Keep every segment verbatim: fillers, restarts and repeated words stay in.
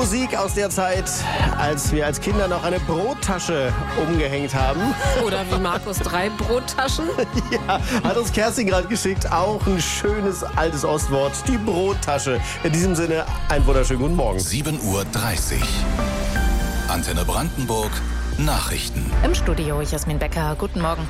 Musik aus der Zeit, als wir als Kinder noch eine Brottasche umgehängt haben. Oder wie Markus drei Brottaschen. Ja, hat uns Kerstin gerade geschickt. Auch ein schönes altes Ostwort, die Brottasche. In diesem Sinne, einen wunderschönen guten Morgen. sieben Uhr dreißig. Antenne Brandenburg, Nachrichten. Im Studio Jasmin Becker, guten Morgen.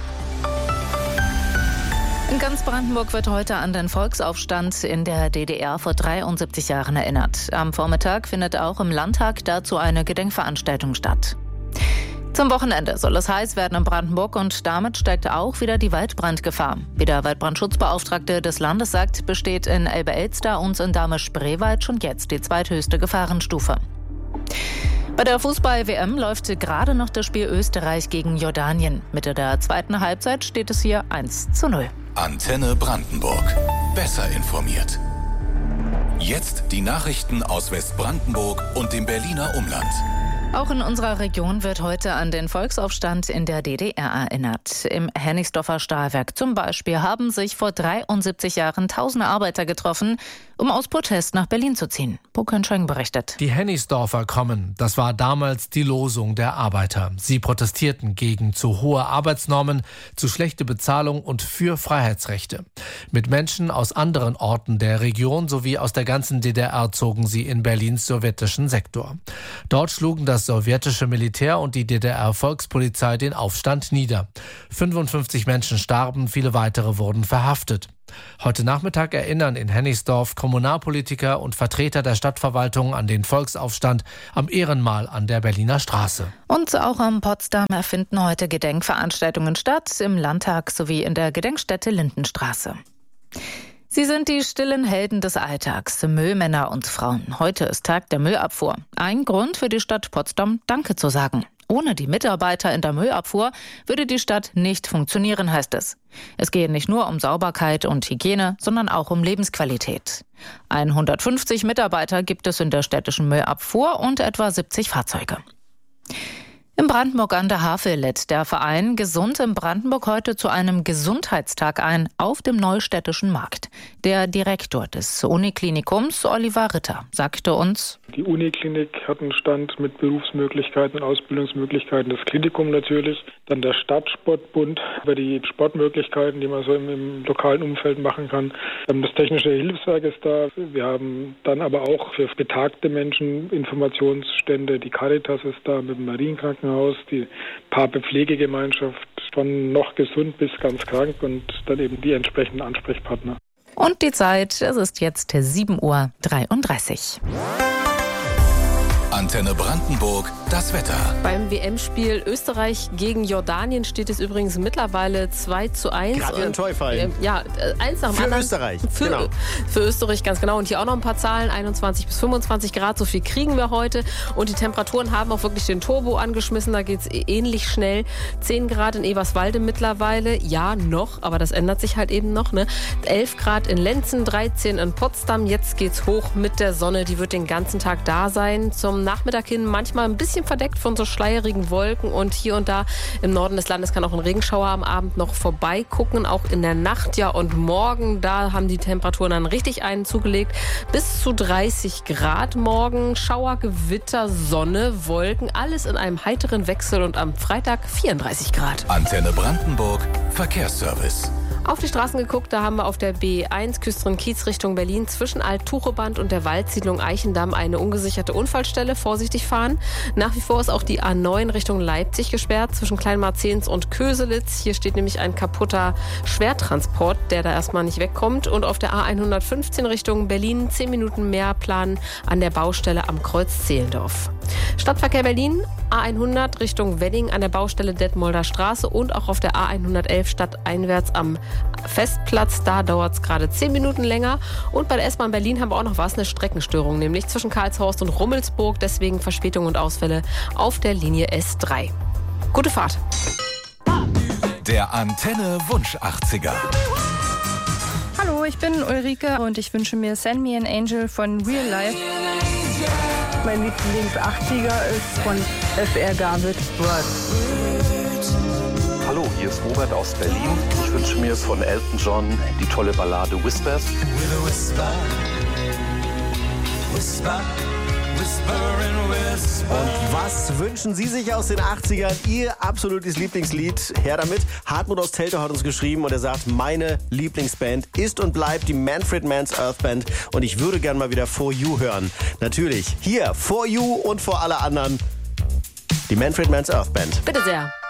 In ganz Brandenburg wird heute an den Volksaufstand in der D D R vor dreiundsiebzig Jahren erinnert. Am Vormittag findet auch im Landtag dazu eine Gedenkveranstaltung statt. Zum Wochenende soll es heiß werden in Brandenburg und damit steigt auch wieder die Waldbrandgefahr. Wie der Waldbrandschutzbeauftragte des Landes sagt, besteht in Elbe-Elster und in Dahme-Spreewald schon jetzt die zweithöchste Gefahrenstufe. Bei der Fußball-W M läuft gerade noch das Spiel Österreich gegen Jordanien. Mitte der zweiten Halbzeit steht es hier eins zu null. Antenne Brandenburg. Besser informiert. Jetzt die Nachrichten aus Westbrandenburg und dem Berliner Umland. Auch in unserer Region wird heute an den Volksaufstand in der D D R erinnert. Im Hennigsdorfer Stahlwerk zum Beispiel haben sich vor dreiundsiebzig Jahren tausende Arbeiter getroffen, um aus Protest nach Berlin zu ziehen. Bo Könscheng berichtet. Die Hennigsdorfer kommen. Das war damals die Losung der Arbeiter. Sie protestierten gegen zu hohe Arbeitsnormen, zu schlechte Bezahlung und für Freiheitsrechte. Mit Menschen aus anderen Orten der Region sowie aus der ganzen D D R zogen sie in Berlins sowjetischen Sektor. Dort schlugen das sowjetische Militär und die D D R-Volkspolizei den Aufstand nieder. fünfundfünfzig Menschen starben, viele weitere wurden verhaftet. Heute Nachmittag erinnern in Hennigsdorf Kommunalpolitiker und Vertreter der Stadtverwaltung an den Volksaufstand am Ehrenmal an der Berliner Straße. Und auch am Potsdamer finden heute Gedenkveranstaltungen statt, im Landtag sowie in der Gedenkstätte Lindenstraße. Sie sind die stillen Helden des Alltags, Müllmänner und Frauen. Heute ist Tag der Müllabfuhr. Ein Grund für die Stadt Potsdam, Danke zu sagen. Ohne die Mitarbeiter in der Müllabfuhr würde die Stadt nicht funktionieren, heißt es. Es gehe nicht nur um Sauberkeit und Hygiene, sondern auch um Lebensqualität. hundertfünfzig Mitarbeiter gibt es in der städtischen Müllabfuhr und etwa siebzig Fahrzeuge. In Brandenburg an der Havel lädt der Verein Gesund in Brandenburg heute zu einem Gesundheitstag ein auf dem Neustädtischen Markt. Der Direktor des Uniklinikums, Oliver Ritter, sagte uns: Die Uniklinik hat einen Stand mit Berufsmöglichkeiten und Ausbildungsmöglichkeiten, das Klinikum natürlich, dann der Stadtsportbund über die Sportmöglichkeiten, die man so im, im lokalen Umfeld machen kann. Das Technische Hilfswerk ist da. Wir haben dann aber auch für betagte Menschen Informationsstände. Die Caritas ist da mit dem Marienkrankenhaus, die Paarpflegegemeinschaft von noch gesund bis ganz krank und dann eben die entsprechenden Ansprechpartner. Und die Zeit, es ist jetzt sieben Uhr dreiunddreißig. Antenne Brandenburg, das Wetter. Beim W M-Spiel Österreich gegen Jordanien steht es übrigens mittlerweile zwei zu eins. Gerade wieder ein Tor gefallen. Äh, ja, eins nach dem Für anderen. Österreich, Für, genau. Für Österreich, ganz genau. Und hier auch noch ein paar Zahlen, einundzwanzig bis fünfundzwanzig Grad, so viel kriegen wir heute. Und die Temperaturen haben auch wirklich den Turbo angeschmissen, da geht es ähnlich schnell. zehn Grad in Eberswalde mittlerweile, ja noch, aber das ändert sich halt eben noch. Ne? elf Grad in Lenzen, dreizehn in Potsdam, jetzt geht's hoch mit der Sonne, die wird den ganzen Tag da sein. Zum Nachmittag hin manchmal ein bisschen verdeckt von so schleierigen Wolken und hier und da im Norden des Landes kann auch ein Regenschauer am Abend noch vorbeigucken, auch in der Nacht, ja, und morgen, da haben die Temperaturen dann richtig einen zugelegt, bis zu dreißig Grad morgen, Schauer, Gewitter, Sonne, Wolken, alles in einem heiteren Wechsel und am Freitag vierunddreißig Grad. Antenne Brandenburg, Verkehrsservice. Auf die Straßen geguckt, da haben wir auf der B eins Küstrin-Kiez Richtung Berlin zwischen Alt-Tucheband und der Waldsiedlung Eichendamm eine ungesicherte Unfallstelle. Vorsichtig fahren. Nach wie vor ist auch die A neun Richtung Leipzig gesperrt zwischen Kleinmarzens und Köselitz. Hier steht nämlich ein kaputter Schwertransport, der da erstmal nicht wegkommt. Und auf der A hundertfünfzehn Richtung Berlin zehn Minuten mehr planen an der Baustelle am Kreuz Zehlendorf. Stadtverkehr Berlin, A hundert Richtung Wedding an der Baustelle Detmolder Straße und auch auf der A hundertelf stadteinwärts am Festplatz. Da dauert es gerade zehn Minuten länger. Und bei der S-Bahn Berlin haben wir auch noch was, eine Streckenstörung, nämlich zwischen Karlshorst und Rummelsburg. Deswegen Verspätung und Ausfälle auf der Linie S drei. Gute Fahrt. Der Antenne Wunsch achtziger. Hallo, ich bin Ulrike und ich wünsche mir Send Me an Angel von Real Life. Mein Lieblings-achtziger ist von F R Garbage Words. Hallo, hier ist Robert aus Berlin. Ich wünsche mir von Elton John die tolle Ballade Whispers. With a whisper, whisper, whisper Was wünschen Sie sich aus den achtzigern? Ihr absolutes Lieblingslied? Her damit. Hartmut aus Teltow hat uns geschrieben und er sagt, meine Lieblingsband ist und bleibt die Manfred Mann's Earth Band und ich würde gern mal wieder For You hören. Natürlich, hier, For You und vor alle anderen, die Manfred Mann's Earth Band. Bitte sehr.